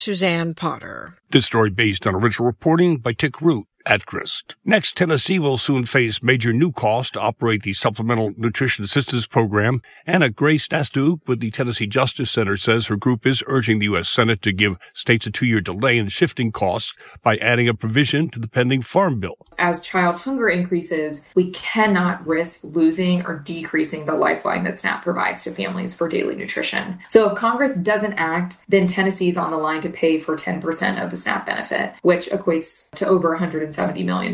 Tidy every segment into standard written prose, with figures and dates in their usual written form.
Suzanne Potter. This story based on original reporting by Tick Root at Grist. Next, Tennessee will soon face major new costs to operate the Supplemental Nutrition Assistance Program. Anna Grace Nastuk with the Tennessee Justice Center says her group is urging the U.S. Senate to give states a 2-year delay in shifting costs by adding a provision to the pending Farm Bill. As child hunger increases, we cannot risk losing or decreasing the lifeline that SNAP provides to families for daily nutrition. So if Congress doesn't act, then Tennessee's on the line to pay for 10% of the SNAP benefit, which equates to over $170 million.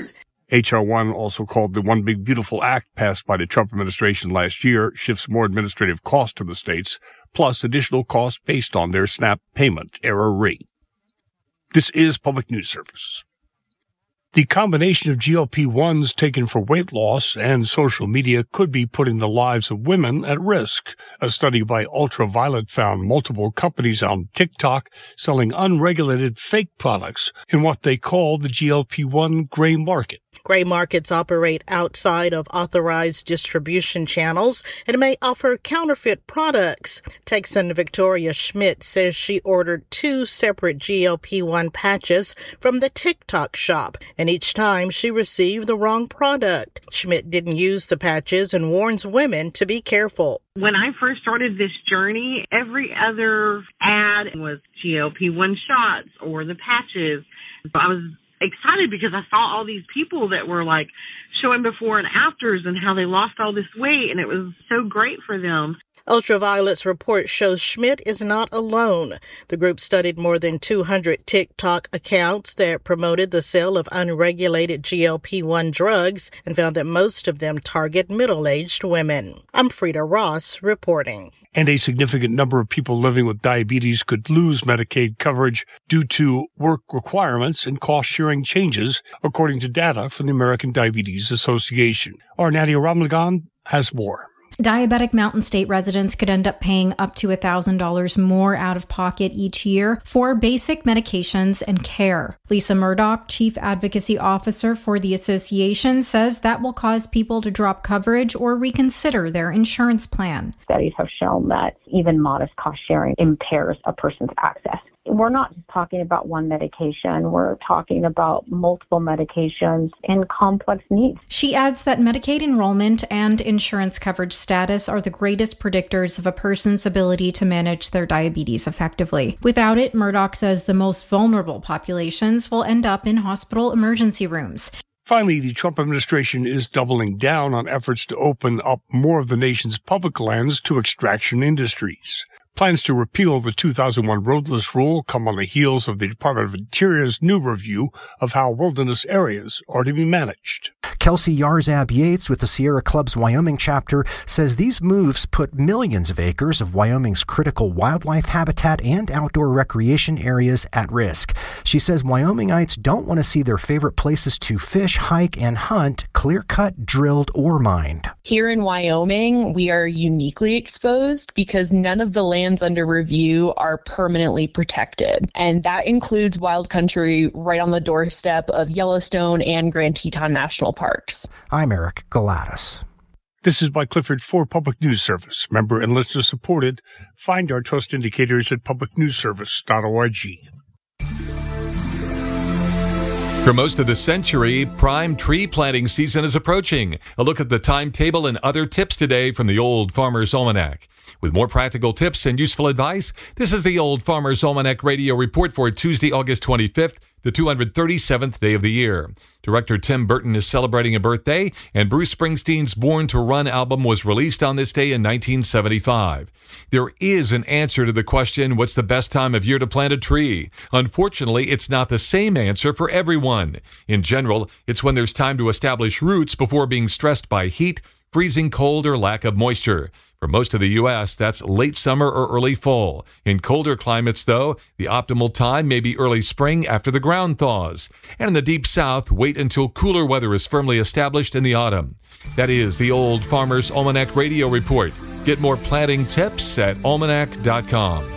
H.R. 1, also called the One Big Beautiful Act, passed by the Trump administration last year, shifts more administrative costs to the states, plus additional costs based on their SNAP payment error rate. This is Public News Service. The combination of GLP-1s taken for weight loss and social media could be putting the lives of women at risk. A study by Ultraviolet found multiple companies on TikTok selling unregulated fake products in what they call the GLP-1 gray market. Gray markets operate outside of authorized distribution channels and may offer counterfeit products. Texan Victoria Schmidt says she ordered 2 separate GLP-1 patches from the TikTok shop, and each time she received the wrong product. Schmidt didn't use the patches and warns women to be careful. When I first started this journey, every other ad was GLP-1 shots or the patches. I was excited because I saw all these people that were like showing before and afters and how they lost all this weight, and it was so great for them. Ultraviolet's report shows Schmidt is not alone. The group studied more than 200 TikTok accounts that promoted the sale of unregulated GLP-1 drugs and found that most of them target middle-aged women. I'm Frida Ross reporting. And a significant number of people living with diabetes could lose Medicaid coverage due to work requirements and cost-sharing changes, according to data from the American Diabetes Association. Our Nadia Ramlagan has more. Diabetic Mountain State residents could end up paying up to $1,000 more out of pocket each year for basic medications and care. Lisa Murdoch, Chief Advocacy Officer for the association, says that will cause people to drop coverage or reconsider their insurance plan. Studies have shown that even modest cost sharing impairs a person's access. We're not just talking about one medication. We're talking about multiple medications and complex needs. She adds that Medicaid enrollment and insurance coverage status are the greatest predictors of a person's ability to manage their diabetes effectively. Without it, Murdoch says the most vulnerable populations will end up in hospital emergency rooms. Finally, the Trump administration is doubling down on efforts to open up more of the nation's public lands to extraction industries. Plans to repeal the 2001 roadless rule come on the heels of the Department of Interior's new review of how wilderness areas are to be managed. Kelsey Yarzab Yates with the Sierra Club's Wyoming chapter says these moves put millions of acres of Wyoming's critical wildlife habitat and outdoor recreation areas at risk. She says Wyomingites don't want to see their favorite places to fish, hike, and hunt clear-cut, drilled, or mined. Here in Wyoming, we are uniquely exposed because none of the lands under review are permanently protected. And that includes wild country right on the doorstep of Yellowstone and Grand Teton National Parks. I'm Eric Galatis. This is by Clifford for Public News Service. Member and listener supported. Find our trust indicators at publicnewsservice.org. For most of the century, prime tree planting season is approaching. A look at the timetable and other tips today from the Old Farmer's Almanac. With more practical tips and useful advice, this is the Old Farmer's Almanac radio report for Tuesday, August 25th, the 237th day of the year. Director Tim Burton is celebrating a birthday, and Bruce Springsteen's Born to Run album was released on this day in 1975. There is an answer to the question, what's the best time of year to plant a tree? Unfortunately, it's not the same answer for everyone. In general, it's when there's time to establish roots before being stressed by heat, freezing cold, or lack of moisture. For most of the U.S., that's late summer or early fall. In colder climates, though, the optimal time may be early spring after the ground thaws. And in the Deep South, wait until cooler weather is firmly established in the autumn. That is the Old Farmer's Almanac Radio Report. Get more planting tips at almanac.com.